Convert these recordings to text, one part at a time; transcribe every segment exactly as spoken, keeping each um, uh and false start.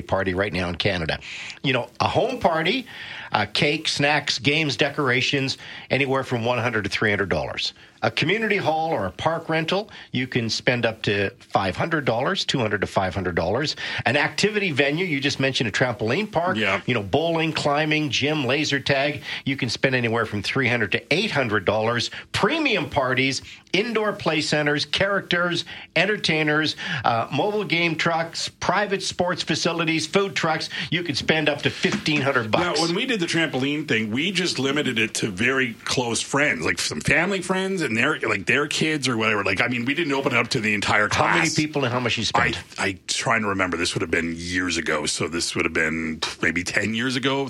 party right now in Canada. You know, a home party, uh, cake, snacks, games, decorations, anywhere from one hundred dollars to three hundred dollars. A community hall or a park rental, you can spend up to five hundred dollars, two hundred dollars to five hundred dollars. An activity venue, you just mentioned a trampoline park, yeah. you know, bowling, climbing, gym, laser tag, you can spend anywhere from three hundred dollars to eight hundred dollars. Premium parties, indoor play centers, characters, entertainers, uh, mobile game trucks, private sports facilities, food trucks, you could spend up to fifteen hundred bucks. Now, when we did the trampoline thing, we just limited it to very close friends, like some family friends and their like their kids or whatever. Like, I mean, we didn't open it up to the entire class. How many people and how much you spent? I, I trying to remember. This would have been years ago, so this would have been maybe ten years ago.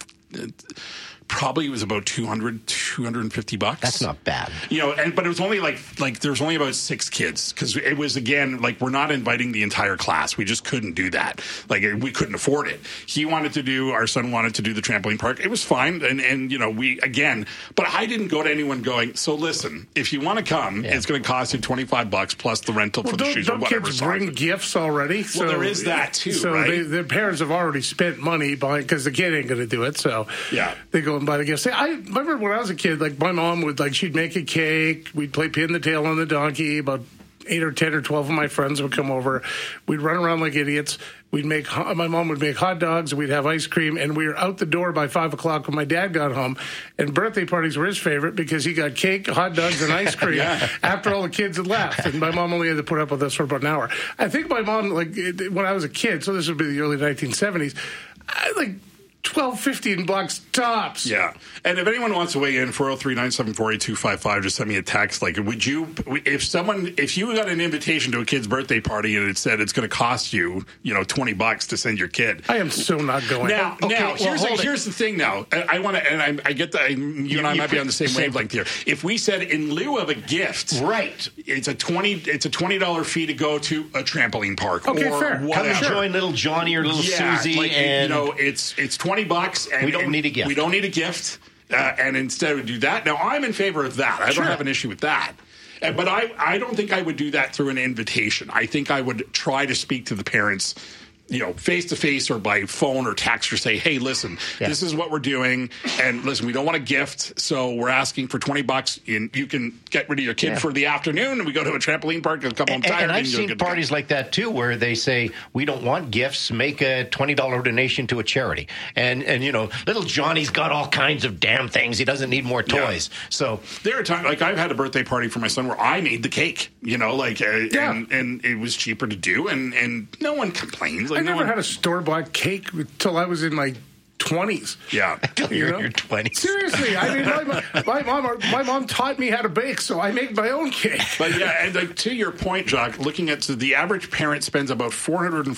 Probably it was about two hundred, two hundred fifty bucks. That's not bad. You know, and but it was only like like there was only about six kids because it was, again, like, we're not inviting the entire class. We just couldn't do that. Like, we couldn't afford it. He wanted to do, our son wanted to do the trampoline park. It was fine. And, and you know, we, again, but I didn't go to anyone going, so listen, if you want to come, yeah. it's going to cost you twenty-five bucks plus the rental well, for the don't, shoes don't or whatever. Kids bring gifts already? So, well, there is that too, so right? They, their parents have already spent money buying, because the kid ain't going to do it. So yeah. they go and buy the gifts. I remember when I was a kid, like, my mom would, like, she'd make a cake. We'd play pin the tail on the donkey. About eight or ten or twelve of my friends would come over. We'd run around like idiots. We'd make, my mom would make hot dogs. We'd have ice cream. And we were out the door by five o'clock when my dad got home. And birthday parties were his favorite because he got cake, hot dogs, and ice cream yeah. after all the kids had left. And my mom only had to put up with us for about an hour. I think my mom, like, when I was a kid, so this would be the early nineteen seventies, I, like, twelve, fifteen bucks tops. Yeah. And if anyone wants to weigh in, four oh three, nine seven four, eight two five five, just send me a text. Like, would you, if someone, if you got an invitation to a kid's birthday party and it said it's going to cost you, you know, twenty bucks to send your kid. I am so not going. Now, okay, now well, here's, the, here's the thing now. I, I want to, and I, I get that, you, you and I might be on the same wavelength here. If we said in lieu of a gift, right, it's a twenty, it's a twenty dollars fee to go to a trampoline park. Okay, or fair. Whatever. Come and join little Johnny or little yeah, Susie. Like, and you know, it's, it's twenty bucks. And we don't need a gift. We don't need a gift. Uh, and instead we do that. Now, I'm in favor of that. I sure. don't have an issue with that. Uh, but I, I don't think I would do that through an invitation. I think I would try to speak to the parents, you know, face-to-face or by phone or text, or say, hey, listen, yeah. this is what we're doing. And listen, we don't want a gift, so we're asking for twenty bucks. And you can get rid of your kid yeah. for the afternoon, and we go to a trampoline park and come home tired. And, and I've seen parties like that, too, where they say, we don't want gifts, make a twenty dollars donation to a charity. And, and you know, little Johnny's got all kinds of damn things. He doesn't need more toys. Yeah. So there are times, like, I've had a birthday party for my son where I made the cake, you know, like, uh, yeah. and, and it was cheaper to do, and, and no one complains. Like, I never no one, had a store-bought cake until I was in my twenties. Yeah. Until you're in your twenties. Seriously. I mean, my, my, mom, my mom taught me how to bake, so I make my own cake. But yeah, and like, to your point, Jacques, looking at so the average parent spends about four hundred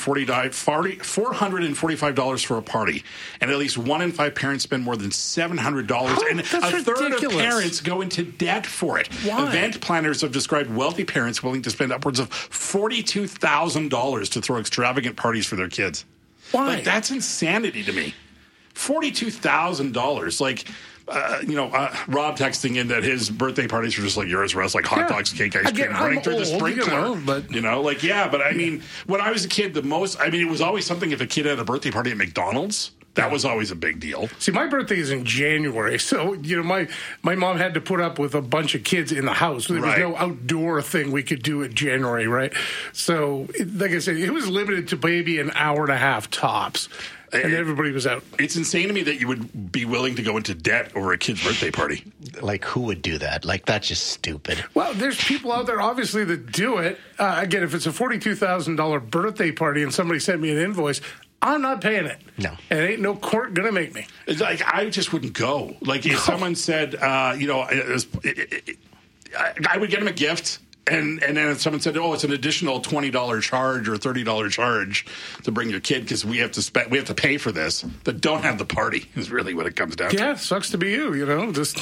forty-five dollars for a party, and at least one in five parents spend more than seven hundred dollars, oh, and a third ridiculous. of parents go into debt for it. Why? Event planners have described wealthy parents willing to spend upwards of forty-two thousand dollars to throw extravagant parties for their kids. Why? Like, that's insanity to me. forty-two thousand dollars. Like, uh, you know, uh, Rob texting in that his birthday parties are just like yours, Russ, like hot yeah. dogs, cake, ice cream, running through the sprinkler. You know, but, you know, like, yeah, but I mean, when I was a kid, the most, I mean, it was always something if a kid had a birthday party at McDonald's. That was always a big deal. See, my birthday is in January, so, you know, my, my mom had to put up with a bunch of kids in the house. There right. was no outdoor thing we could do in January, right? So, it, like I said, it was limited to maybe an hour and a half tops, and it, everybody was out. It's insane to me that you would be willing to go into debt over a kid's birthday party. Like, who would do that? Like, that's just stupid. Well, there's people out there, obviously, that do it. Uh, again, if it's a forty-two thousand dollars birthday party and somebody sent me an invoice, I'm not paying it. No. And ain't no court going to make me. It's like, I just wouldn't go. Like, if no. someone said, uh, you know, it was, it, it, it, I would get them a gift, and, and then if someone said, oh, it's an additional twenty dollars charge or thirty dollars charge to bring your kid because we have to spend, we have to pay for this, that don't have the party is really what it comes down yeah, to. Yeah, sucks to be you, you know, just...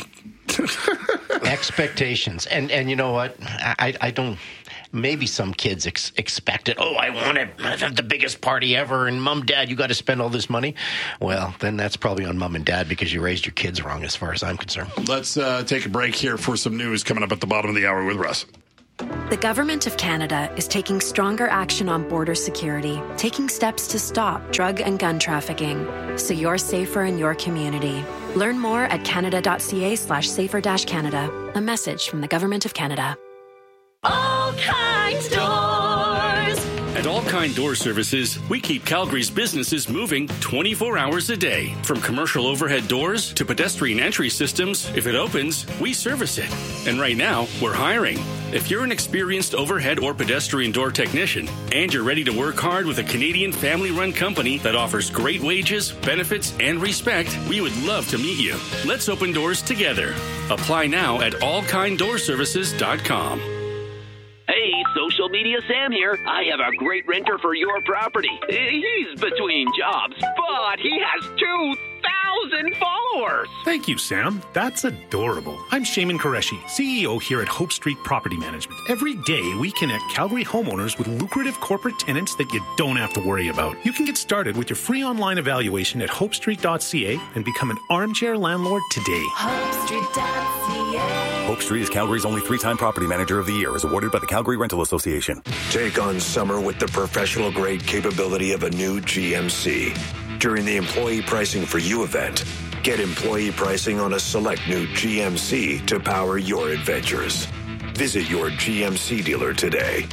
Expectations. And, and you know what? I, I don't... Maybe some kids ex- expect it. Oh, I want it. I have the biggest party ever. And mom, dad, you got to spend all this money. Well, then that's probably on mom and dad because you raised your kids wrong as far as I'm concerned. Let's uh, take a break here for some news coming up at the bottom of the hour with Russ. The Government of Canada is taking stronger action on border security, taking steps to stop drug and gun trafficking, so you're safer in your community. Learn more at canada.ca slash safer dash Canada. A message from the Government of Canada. All Kinds Doors. At All Kind Door Services, we keep Calgary's businesses moving twenty-four hours a day. From commercial overhead doors to pedestrian entry systems, if it opens, we service it. And right now, we're hiring. If you're an experienced overhead or pedestrian door technician and you're ready to work hard with a Canadian family-run company that offers great wages, benefits, and respect, we would love to meet you. Let's open doors together. Apply now at all kind door services dot com. Hey, Social Media Sam here. I have a great renter for your property. He's between jobs, but he has two thousand followers. Thank you, Sam. That's adorable. I'm Shaman Qureshi, C E O here at Hope Street Property Management. Every day, we connect Calgary homeowners with lucrative corporate tenants that you don't have to worry about. You can get started with your free online evaluation at hope street dot c a and become an armchair landlord today. hope street dot c a. Hope Street is Calgary's only three-time property manager of the year, as awarded by the Calgary Rental Association. Take on summer with the professional-grade capability of a new G M C. During the Employee Pricing for You event, get employee pricing on a select new G M C to power your adventures. Visit your G M C dealer today.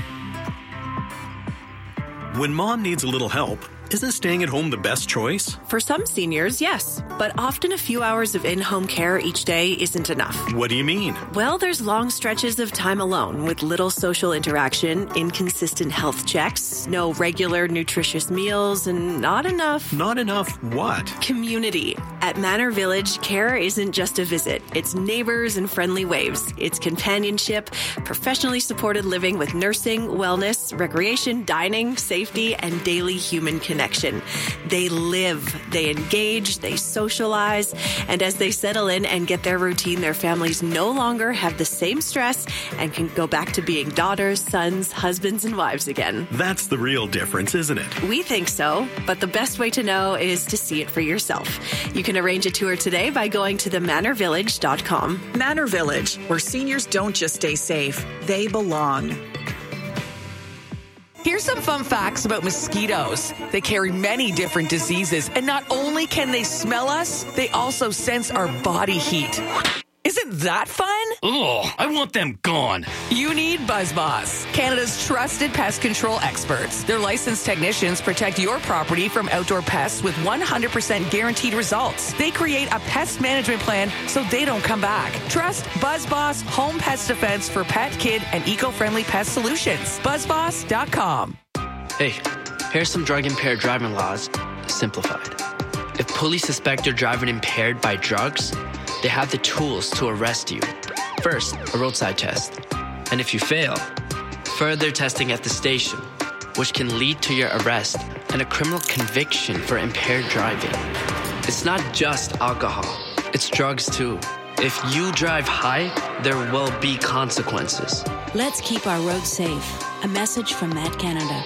When mom needs a little help, isn't staying at home the best choice? For some seniors, yes. But often a few hours of in-home care each day isn't enough. What do you mean? Well, there's long stretches of time alone with little social interaction, inconsistent health checks, no regular nutritious meals, and not enough... Not enough what? Community. At Manor Village, care isn't just a visit. It's neighbors and friendly waves. It's companionship, professionally supported living with nursing, wellness, recreation, dining, safety, and daily human connection. Connection. They live, they engage, they socialize, and as they settle in and get their routine, their families no longer have the same stress and can go back to being daughters, sons, husbands, and wives again. That's the real difference, isn't it? We think so, but the best way to know is to see it for yourself. You can arrange a tour today by going to the manor village dot com. Manor Village, where seniors don't just stay safe, they belong. Here's some fun facts about mosquitoes. They carry many different diseases, and not only can they smell us, they also sense our body heat. Isn't that fun? Ugh, I want them gone. You need BuzzBoss, Canada's trusted pest control experts. Their licensed technicians protect your property from outdoor pests with one hundred percent guaranteed results. They create a pest management plan so they don't come back. Trust BuzzBoss Home Pest Defense for pet, kid, and eco-friendly pest solutions. buzz boss dot com. Hey, here's some drug-impaired driving laws, simplified. If police suspect you're driving impaired by drugs, they have the tools to arrest you. First, a roadside test. And if you fail, further testing at the station, which can lead to your arrest and a criminal conviction for impaired driving. It's not just alcohol, it's drugs too. If you drive high, there will be consequences. Let's keep our roads safe. A message from Met Canada.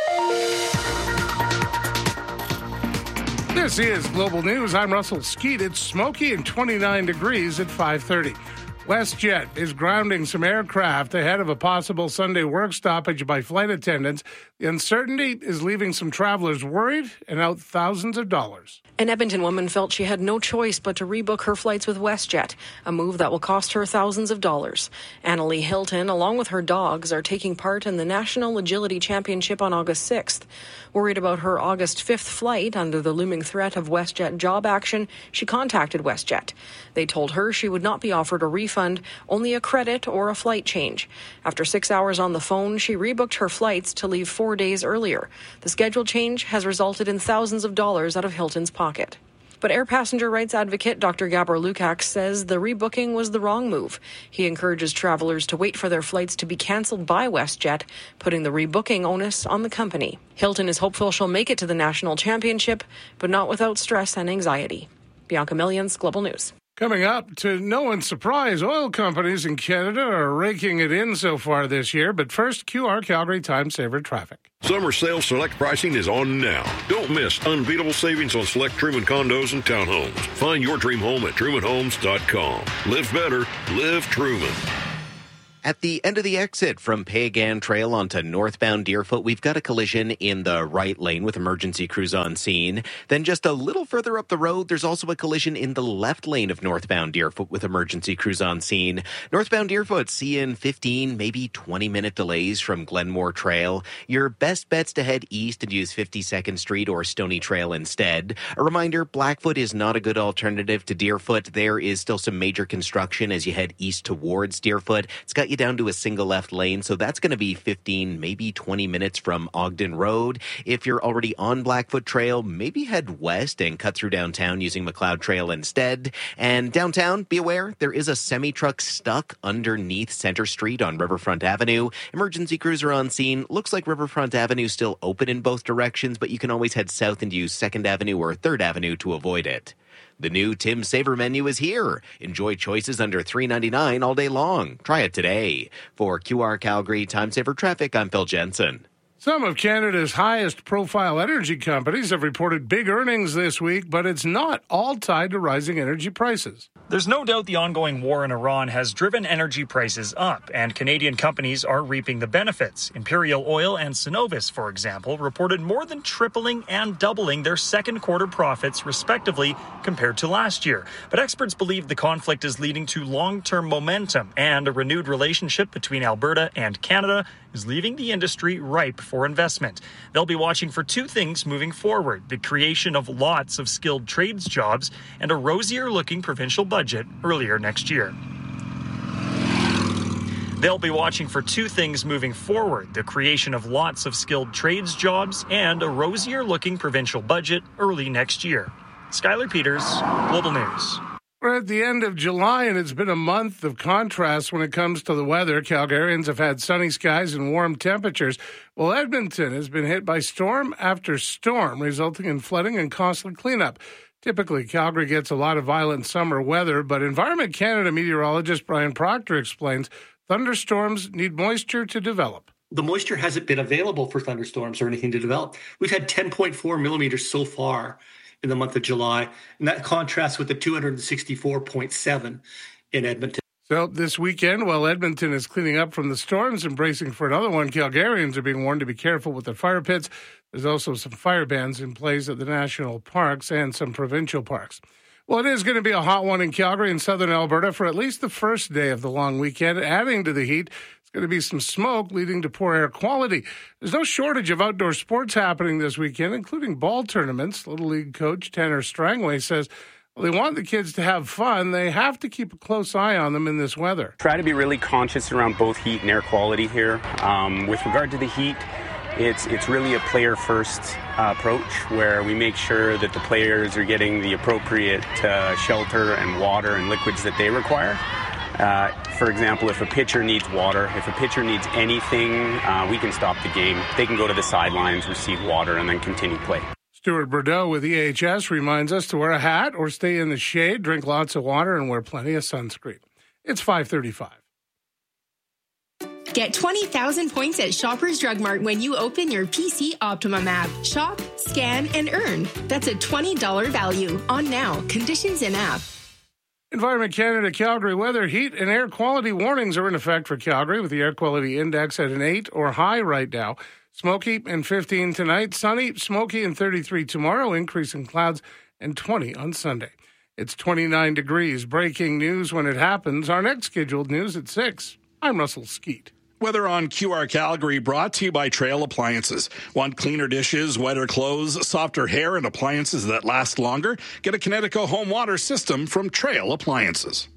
This is Global News. I'm Russell Skeet. It's smoky and twenty-nine degrees at five thirty. WestJet is grounding some aircraft ahead of a possible Sunday work stoppage by flight attendants. The uncertainty is leaving some travelers worried and out thousands of dollars. An Edmonton woman felt she had no choice but to rebook her flights with WestJet, a move that will cost her thousands of dollars. Annalie Hilton, along with her dogs, are taking part in the National Agility Championship on August sixth. Worried about her August fifth flight under the looming threat of WestJet job action, she contacted WestJet. They told her she would not be offered a refund, only a credit or a flight change. After six hours on the phone, she rebooked her flights to leave four days earlier. The schedule change has resulted in thousands of dollars out of Hilton's pocket. But air passenger rights advocate Doctor Gabor Lukács says the rebooking was the wrong move. He encourages travelers to wait for their flights to be cancelled by WestJet, putting the rebooking onus on the company. Hilton is hopeful she'll make it to the national championship, but not without stress and anxiety. Bianca Millions, Global News. Coming up, to no one's surprise, oil companies in Canada are raking it in so far this year. But first, Q R Calgary Time Saver traffic. Summer sales select pricing is on now. Don't miss unbeatable savings on select Truman condos and townhomes. Find your dream home at truman homes dot com. Live better, live Truman. At the end of the exit from Pagan Trail onto northbound Deerfoot, we've got a collision in the right lane with emergency crews on scene. Then just a little further up the road, there's also a collision in the left lane of northbound Deerfoot with emergency crews on scene. Northbound Deerfoot, seeing fifteen, maybe twenty minute delays from Glenmore Trail. Your best bet's to head east and use fifty-second Street or Stony Trail instead. A reminder, Blackfoot is not a good alternative to Deerfoot. There is still some major construction as you head east towards Deerfoot. It's got you down to a single left lane, so that's going to be fifteen, maybe twenty minutes from Ogden Road. If you're already on Blackfoot Trail, maybe head west and cut through downtown using McLeod Trail instead. And downtown, be aware, there is a semi-truck stuck underneath Center Street on Riverfront Avenue. Emergency crews are on scene. Looks like Riverfront Avenue is still open in both directions, but you can always head south and use second Avenue or third Avenue to avoid it. The new Tim Saver menu is here. Enjoy choices under three ninety-nine all day long. Try it today. For Q R Calgary Time Saver Traffic, I'm Phil Jensen. Some of Canada's highest profile energy companies have reported big earnings this week, but it's not all tied to rising energy prices. There's no doubt the ongoing war in Iran has driven energy prices up, and Canadian companies are reaping the benefits. Imperial Oil and Cenovus, for example, reported more than tripling and doubling their second quarter profits, respectively, compared to last year. But experts believe the conflict is leading to long-term momentum, and a renewed relationship between Alberta and Canada is leaving the industry ripe for investment. They'll be watching for two things moving forward: the creation of lots of skilled trades jobs and a rosier-looking provincial budget earlier next year. They'll be watching for two things moving forward: the creation of lots of skilled trades jobs and a rosier-looking provincial budget early next year. Skylar Peters, Global News. We're at the end of July, and it's been a month of contrast when it comes to the weather. Calgarians have had sunny skies and warm temperatures, while Edmonton has been hit by storm after storm, resulting in flooding and costly cleanup. Typically, Calgary gets a lot of violent summer weather, but Environment Canada meteorologist Brian Proctor explains thunderstorms need moisture to develop. The moisture hasn't been available for thunderstorms or anything to develop. We've had ten point four millimeters so far in the month of July, and that contrasts with the two hundred sixty-four point seven in Edmonton. So this weekend, while Edmonton is cleaning up from the storms and bracing for another one, Calgarians are being warned to be careful with their fire pits. There's also some fire bans in place at the national parks and some provincial parks. Well, it is going to be a hot one in Calgary and southern Alberta for at least the first day of the long weekend. Adding to the heat, it's going to be some smoke leading to poor air quality. There's no shortage of outdoor sports happening this weekend, including ball tournaments. Little League coach Tanner Strangway says, well, they want the kids to have fun. They have to keep a close eye on them in this weather. Try to be really conscious around both heat and air quality here. Um, with regard to the heat, it's it's really a player-first uh, approach where we make sure that the players are getting the appropriate uh, shelter and water and liquids that they require. Uh, for example, if a pitcher needs water, if a pitcher needs anything, uh, we can stop the game. They can go to the sidelines, receive water, and then continue play. Stuart Bordeaux with E H S reminds us to wear a hat or stay in the shade, drink lots of water, and wear plenty of sunscreen. It's five thirty-five. Get twenty thousand points at Shoppers Drug Mart when you open your P C Optimum app. Shop, scan, and earn. That's a twenty dollars value on now. Conditions in app. Environment Canada Calgary weather, heat and air quality warnings are in effect for Calgary with the air quality index at an eight or high right now. Smoky and fifteen tonight, sunny, smoky and thirty-three tomorrow, increasing clouds and twenty on Sunday. It's twenty-nine degrees. Breaking news when it happens. Our next scheduled news at six. I'm Russell Skeet. Weather on Q R Calgary brought to you by Trail Appliances. Want cleaner dishes, wetter clothes, softer hair, and appliances that last longer? Get a Kinetico home water system from Trail Appliances.